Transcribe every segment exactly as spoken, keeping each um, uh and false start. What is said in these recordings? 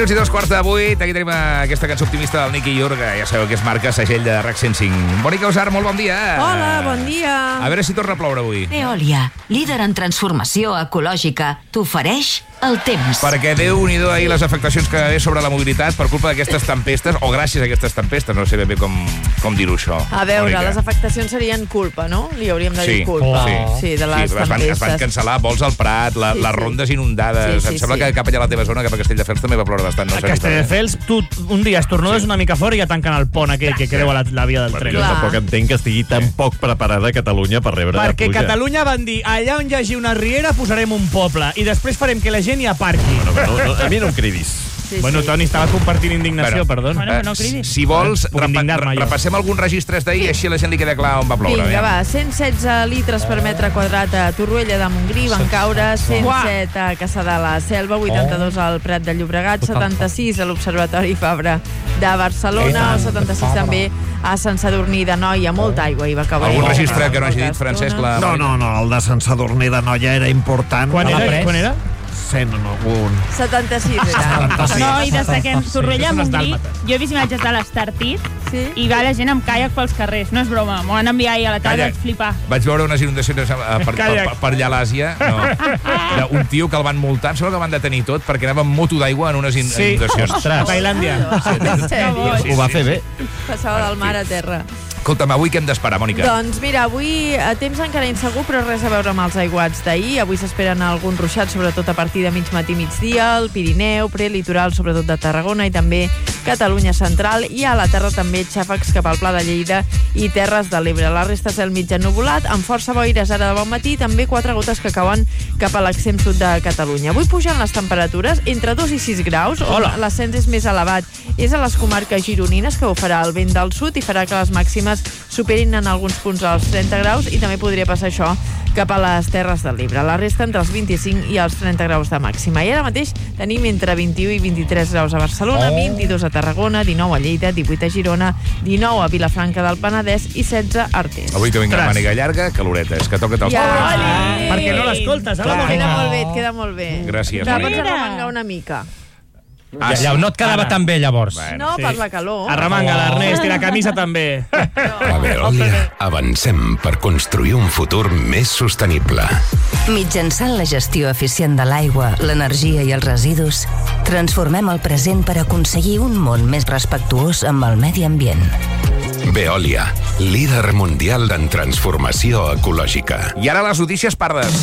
I dos quarts de vuit, aquí tenim aquesta cançó optimista del Nicky Iurga, ja sabeu que és marca segell de RAC cent cinc. Mònica Usar, molt bon dia. Hola, bon dia. A veure si torna a ploure avui. Veolia, líder en transformació ecològica, t'ofereix el temps. Perquè Déu-n'hi-do ahir les afectacions que ve sobre la mobilitat per culpa d'aquestes tempestes, o gràcies a aquestes tempestes, no sé ben bé com, com dir-ho això. A veure, Mònica. les afectacions serien culpa, no? Li hauríem de dir Sí, culpa. sí. Sí, de les Sí, es, van, es van tempestes. cancel·lar vols al Prat, la, Sí, les sí. rondes inundades. Sí, sí, em sembla sí. que cap allà a la teva zona, cap a Castelldefels, també va ploure bastant. No A sé ni per què. Castelldefels, tu un dia estornudes una mica fora i ja tanquen el pont aquell que creua la, la via del Bueno, tren. jo Clar. tampoc entenc que estigui tan poc preparada Catalunya per rebre Perquè pluja. Catalunya van dir, allà on hi hagi una riera posarem un poble i després farem que la gent hi aparqui. No, no, no, a mi no em cridis. Sí, Bueno, sí. Toni, estava compartint indignació, Bueno, perdó. Bueno, Eh, no cridis. si vols, Puc repa indignar-me, jo. repassem alguns registres d'ahir, així la gent li queda clar on va ploure. Vinga, aviam. va, cent setze litres per metre quadrat a Torroella de Montgrí, van caure, cent set a Caçà de la Selva, vuitanta-dos al Prat de Llobregat, setanta-sis a l'Observatori Fabra de Barcelona, setanta-sis també a Sant Sadurní d'Anoia, molta aigua hi va caure. Algun Molta, registre que no hagi molta dit Francesc? estona. La... No, no, no, el de Sant Sadurní de Noia era important. Quan A la era? pres- Quan era? cent un. setanta-sis era. No, i des de que Torroella a són els Montgrí, dàlmates. jo he vist imatges de l'Estartit Sí? i va la gent amb caiac pels carrers. No és broma, m'ho van enviar ahir a la tarda, Caiac. vaig flipar. Vaig veure unes inundacions eh, per, per, Caiac. per, per allà a l'Àsia. No. Un tio que el van multar, em sembla que el van detenir tot, perquè anava amb moto d'aigua en unes in Sí, inundacions. a Tailàndia. En sèrio? Sí, Ho va sí, fer sí. bé. Passava del mar a terra. Escolta'm, avui què hem d'esperar, Mònica? Doncs mira, avui a temps encara insegur, però res a veure amb els aiguats d'ahir. Avui s'esperen alguns ruixats, sobretot a partir de mig matí migdia, al Pirineu, prelitoral, sobretot de Tarragona, i també Catalunya central, i a la terra també xàfecs cap al Pla de Lleida i Terres de l'Ebre. La resta és el mig ennuvolat, amb força boires ara de bon matí, també quatre gotes que cauen cap a l'extrem sud de Catalunya. Avui pugen les temperatures entre dos i sis graus, on Hola. l'ascens és més elevat. És a les comarques gironines, que ho farà el vent del sud i farà que les màximes superin en alguns punts els trenta graus, i també podria passar això cap a les Terres de l'Ebre. La resta entre els vint-i-cinc i els trenta graus de màxima. I ara mateix tenim entre vint-i-u i vint-i-tres graus a Barcelona, Oh. vint-i-dos a Tarragona, dinou a Lleida, divuit a Girona, dinou a Vilafranca del Penedès i setze a Artés. Avui que vinga Ostres. màniga llarga, caloreta. És que toca't els Ja. collons. Oli! Perquè no l'escoltes, ara, Queda Mònica? molt bé, et queda molt bé. Gràcies, Te Mònica. pots arremangar una mica. Ah, sí. Ja, no et quedava Ara. tan bé, llavors. Bueno. No, Sí. per la calor. Arremanga l'Ernest i la camisa també. A Veolia avancem per construir un futur més sostenible. Mitjançant la gestió eficient de l'aigua, l'energia i els residus, transformem el present per aconseguir un món més respectuós amb el medi ambient. Veolia, líder mundial en transformació ecològica. I ara les notícies pardes.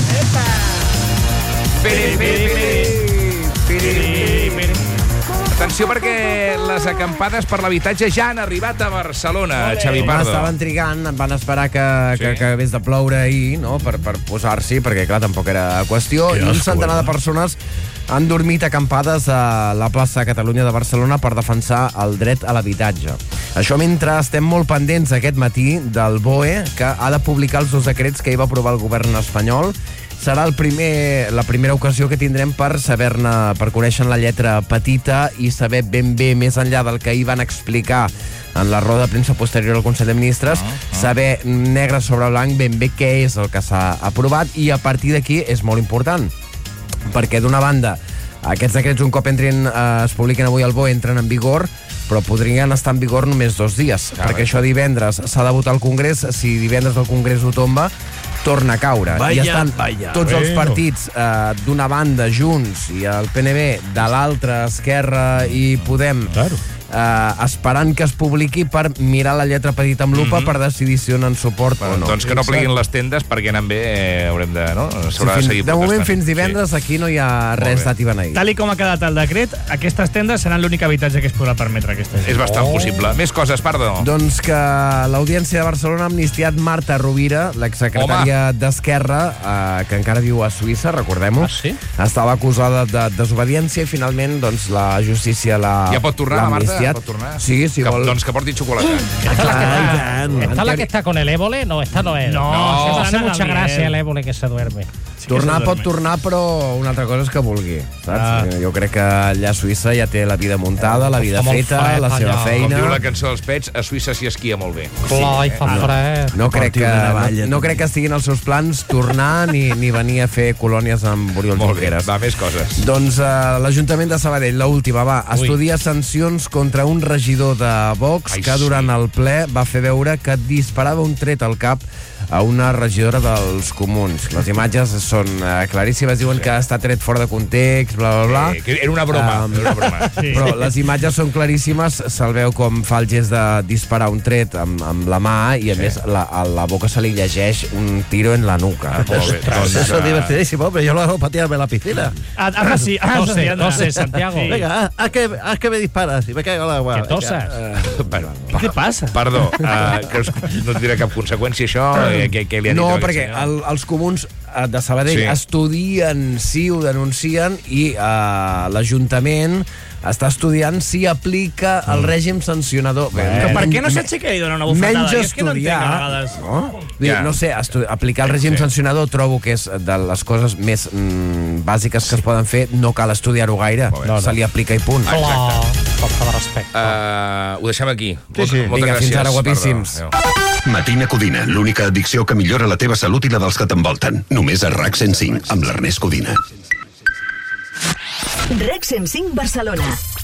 Pere, pere, pere, pere, pere. Atenció, perquè les acampades per l'habitatge ja han arribat a Barcelona, Xavi Home, Pardo. estaven trigant, van esperar que, Sí. que, que hagués de ploure ahir, no?, per, per posar-s'hi, perquè, clar, tampoc era qüestió. I un centenar de persones han dormit acampades a la plaça Catalunya de Barcelona per defensar el dret a l'habitatge. Això mentre estem molt pendents aquest matí del B O E, que ha de publicar els dos decrets que hi va aprovar el govern espanyol. Serà el primer, la primera ocasió que tindrem per saber-ne, per conèixer la lletra petita i saber ben bé, més enllà del que ahir van explicar en la roda de premsa posterior al Consell de Ministres, saber negre sobre blanc ben bé què és el que s'ha aprovat, i a partir d'aquí és molt important, perquè d'una banda aquests decrets, un cop entrin, eh, es publiquen avui al B O E, entren en vigor, però podrien estar en vigor només dos dies, Carai. perquè això divendres s'ha de votar al Congrés. Si divendres el Congrés ho tomba, torna a caure. Vaya, I estan vaya. tots els Bueno. partits eh, d'una banda, Junts, i el P N B de l'altra, Esquerra i Podem, Claro. eh, esperant que es publiqui per mirar la lletra petita amb lupa, per decidir si donen suport Bueno, o no. doncs que no pleguin les tendes, perquè anant bé eh, haurem de... No? Sí, S'haurà de fins, seguir de moment, protestant. fins divendres, aquí no hi ha Molt res bé. dati beneït. Tal i com ha quedat el decret, aquestes tendes seran l'únic habitatge que es podrà permetre aquesta Sí. gent. És bastant possible. Més coses, Pardo. Doncs que l'Audiència de Barcelona ha amnistiat Marta Rovira, l'exsecretària d'Esquerra, eh, que encara viu a Suïssa, recordem-ho. Ah, sí? Estava acusada de desobediència i finalment doncs, la justícia l'ha Ja pot tornar, l'ha la Marta? angustiat. Pot tornar? Sí, si que, vol. Doncs que porti xocolata. Esta, la que está, ¿Esta la que está con el ébole? No, esta no es. No, no no, hace no, mucha no, gracia no. el ébole que se duerme. Sí, tornar pot tornar, però una altra cosa és que vulgui, saps? Ah. Jo crec que allà a Suïssa ja té la vida muntada, la vida Fa molt feta, fred la seva allà. feina. Com diu la cançó dels Pets, a Suïssa s'hi esquia molt bé. Clar, i fa fred. No crec, Porti que, una no, navalla, no tu. crec que estiguin els seus plans tornar ni, ni venir a fer colònies amb Oriol Molt bé, Junqueras. va, més coses. Doncs uh, l'Ajuntament de Sabadell, l'última, va, Ui. estudia sancions contra un regidor de Vox Ai, que durant sí. el ple va fer veure que disparava un tret al cap a una regidora dels Comuns. Les imatges són uh, claríssimes, diuen sí. que està tret fora de context, bla, bla, bla. Sí, que era una broma. Um, era una broma. Sí. Però les imatges són claríssimes, se'l veu com fa el gest de disparar un tret amb, amb la mà i, a sí. més, la, a la boca se li llegeix un tiro en la nuca. Molt bé, doncs, Eso es uh, divertidísimo, hombre. Yo lo hago patearme en la piscina. Ah, ah, sí, ah, Tose, sí, anda. tose, Santiago. Sí. Venga, haz, haz que, haz que me disparas y me caigo al agua. Que Venga. tosas. bueno, Què passa? Perdó, uh, que us- no tindrà cap conseqüència això? Eh, què, què li ha dit No, aquest perquè senyor? el, els comuns eh, de Sabadell Sí. sí. estudien si ho denuncien i uh, l'Ajuntament està estudiant si aplica el règim sancionador. Però per què no s'aixeca i dona una bufetada? Menys Jo és que no entenc estudiar, a vegades. no? Vull dir, Ja. no sé, estu- aplicar el règim Sí. sancionador trobo que és de les coses més mm, bàsiques que es poden fer, no cal estudiar-ho gaire, Molt bé. no, no. se li aplica i punt. Clar, falta de respecte. Uh, ho deixem aquí. Sí, sí. Moltes Vinga, gràcies. fins ara, guapíssims. Perdó. Adéu. Matina Codina, l'única addicció que millora la teva salut i la dels que t'envolten. Només a RAC cent cinc, amb l'Ernest Codina. RAC cent cinc Barcelona.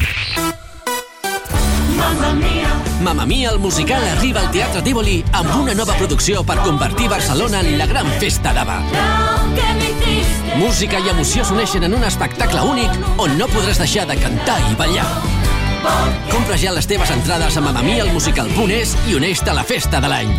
Mamma Mia, el musical arriba al Teatre Tívoli amb una nova producció per convertir Barcelona en la gran festa d'Ava. Música i emoció s'uneixen en un espectacle únic on no podràs deixar de cantar i ballar. Compra ja les teves entrades a mamma mia el musical punt es i uneix-te a la festa de l'any.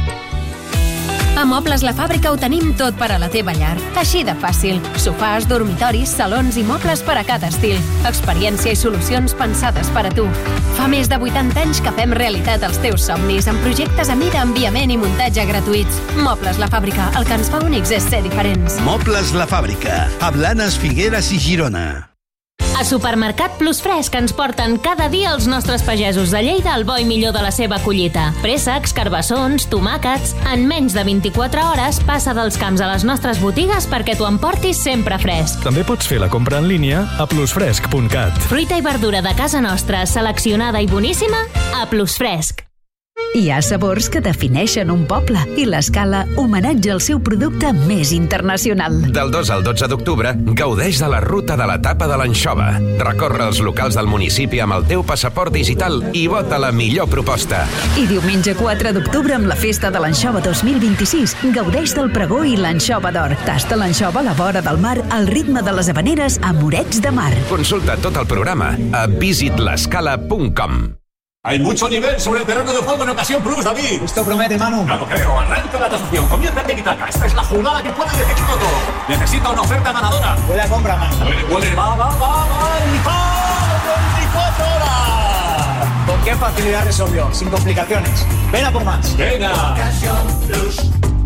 A Mobles La Fàbrica ho tenim tot per a la teva llar. Així de fàcil. Sofàs, dormitoris, salons i mobles per a cada estil. Experiència i solucions pensades per a tu. Fa més de vuitanta anys que fem realitat els teus somnis amb projectes a mida, enviament i muntatge gratuïts. Mobles La Fàbrica. El que ens fa únics és ser diferents. Mobles La Fàbrica. A Blanes, Figueres i Girona. A Supermercat Plus Fresc ens porten cada dia els nostres pagesos de Lleida el bo i millor de la seva collita. Préssecs, carbassons, tomàquets... En menys de vint-i-quatre hores passa dels camps a les nostres botigues perquè t'ho emportis sempre fresc. També pots fer la compra en línia a plusfresc punt cat. Fruita i verdura de casa nostra, seleccionada i boníssima, a Plus Fresc. Hi ha sabors que defineixen un poble i l'Escala homenatja el seu producte més internacional. Del dos al dotze d'octubre, gaudeix de la ruta de la tapa de l'anxova. Recorre els locals del municipi amb el teu passaport digital i vota la millor proposta. I diumenge quatre d'octubre, amb la Festa de l'Anxova dos mil vint-i-sis, gaudeix del pregó i l'anxova d'or. Tasta l'anxova a la vora del mar al ritme de les habaneres a Morets de Mar. Consulta tot el programa a visit l'escala punt com. Hay mucho nivel sobre el terreno de juego en Ocasión Plus, David. Esto promete, Manu. No lo creo. Arranca la tasación. Comienza el tiki-taka. Esta es la jugada que puede decidir todo. Necesita una oferta ganadora. Puede a compra, Manu. Puede, puede. Va, va, va, va. ¡Y va! veinticuatro horas. ¿Con qué facilidad resolvió? Sin complicaciones. Ven a por más. Venga. Ocasión Plus.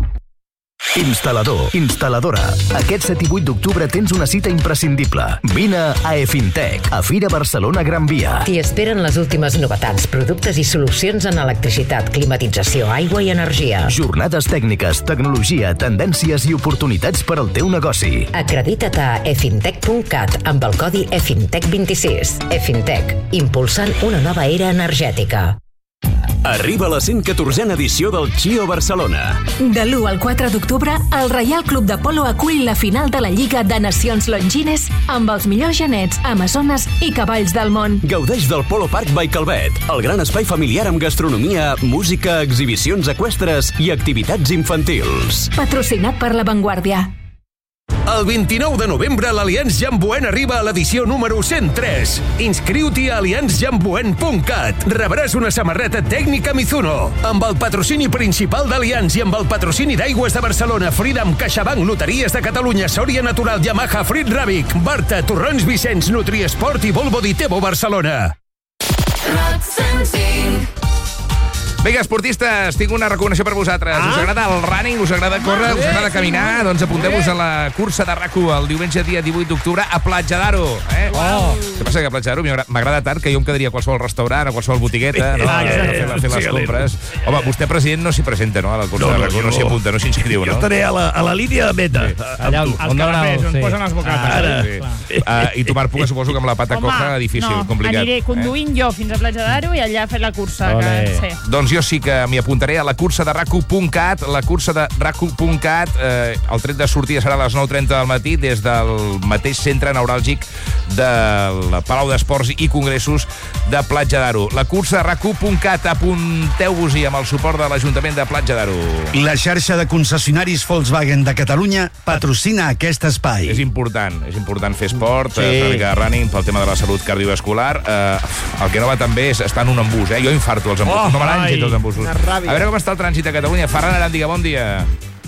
Instal·lador, instal·ladora. Aquest set i vuit d'octubre tens una cita imprescindible. Vine a Efintec, a Fira Barcelona Gran Via. T'hi esperen les últimes novetats, productes i solucions en electricitat, climatització, aigua i energia. Jornades tècniques, tecnologia, tendències i oportunitats per al teu negoci. Acredita't a efintec punt cat amb el codi E F I N T E C vint-i-sis. Efintec, impulsant una nova era energètica. Arriba la cent catorzena edició del Chio Barcelona. De l'u al quatre d'octubre, el Reial Club de Polo acull la final de la Lliga de Nacions Longines amb els millors genets, amazones i cavalls del món. Gaudeix del Polo Park by Calvet, el gran espai familiar amb gastronomia, música, exhibicions eqüestres i activitats infantils. Patrocinat per La Vanguardia. El vint-i-nou de novembre l'Allianz Jamboen arriba a l'edició número cent tres. Inscriu-t'hi a allianz jamboen punt cat. Rebràs una samarreta tècnica Mizuno. Amb el patrocini principal d'Allianz i amb el patrocini d'Aigües de Barcelona, Freedom, CaixaBank, Loteries de Catalunya, Sòria Natural, Yamaha, Frit Ràbic, Barta, Torrons Vicenç, Nutriesport i Volvo Ditebo Barcelona. Vinga, esportistes, tinc una recomanació per vosaltres. Ah? Us agrada el running, us agrada córrer, us agrada caminar? Doncs apunteu-vos a la cursa de RAC u el diumenge dia divuit d'octubre a Platja d'Aro. Eh? Oh. Què passa que a Platja d'Aro m'agrada tant que jo em quedaria a qualsevol restaurant, a qualsevol botigueta, no? Ah, a fer, a fer les compres. Home, vostè, president, no s'hi presenta, no? A la cursa no, de RAC u, no s'hi apunta, no s'hi inscriu, no? Jo estaré a la, a la línia de meta. Sí. Allà on, on canapés, on sí. posen les bocates. Ah, sí. uh, I tu, Marc Puga, suposo que amb la pata Home, coja, difícil, no, complicat. Aniré conduint eh? jo fins a Platja d'Aro i allà fer la cursa. Que, sí. Doncs jo sí que m'hi apuntaré a la cursa de rac u punt cat. La cursa de rac u punt cat, eh, el tret de sortida serà a les nou trenta del matí des del mateix centre neuràlgic del Palau d'Esports i Congressos de Platja d'Aro. La cursa de rac u punt cat, apunteu-vos-hi amb el suport de l'Ajuntament de Platja d'Aro. La xarxa de concessionaris Volkswagen de Catalunya patrocina aquest espai. És important, és important fer esport, sí. fer una mica de running pel tema de la salut cardiovascular. Eh, el que no va tan bé és estar en un embús, eh? Jo infarto els embús, oh, no me l'han els embús. A veure com està el trànsit a Catalunya. Ferran Aràndiga, bon dia.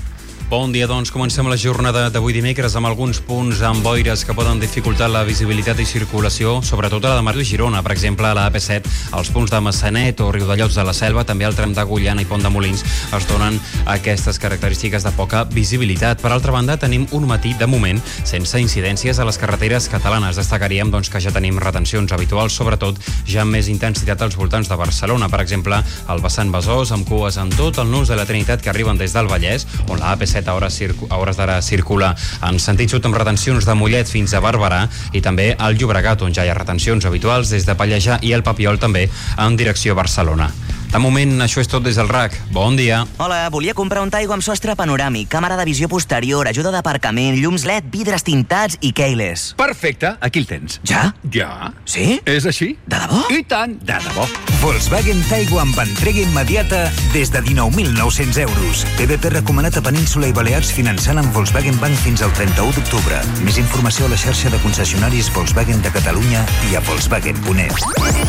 Bon dia, doncs comencem la jornada d'avui dimecres amb alguns punts amb boires que poden dificultar la visibilitat i circulació, sobretot a la de Mar de Girona, per exemple a la A P set, als punts de Massanet o Riudellots de la Selva, també al tram d'Agullana i Pont de Molins es donen aquestes característiques de poca visibilitat. Per altra banda, tenim un matí, de moment, sense incidències a les carreteres catalanes. Destacaríem doncs, que ja tenim retencions habituals, sobretot ja amb més intensitat als voltants de Barcelona. Per exemple, al vessant Besòs, amb cues en tot el nus de la Trinitat que arriben des del Vallès, on la A P set a hores, circu a hores d'ara circula en sentit sud amb retencions de Mollet fins a Barberà i també al Llobregat, on ja hi ha retencions habituals des de Pallejà i el Papiol també en direcció a Barcelona. De moment, això és tot des del RAC. Bon dia. Hola, volia comprar un Taigo amb sostre panoràmic, càmera de visió posterior, ajuda d'aparcament, llums L E D, vidres tintats i keyless. Perfecte, aquí el tens. Ja? Ja. Sí? És així? De debò? I tant, de debò. Volkswagen Taigo amb entrega immediata des de dinou mil nou-cents euros. T V P recomanat a Península i Balears finançant amb Volkswagen Bank fins al trenta-u d'octubre. Més informació a la xarxa de concessionaris Volkswagen de Catalunya i a Volkswagen punt es.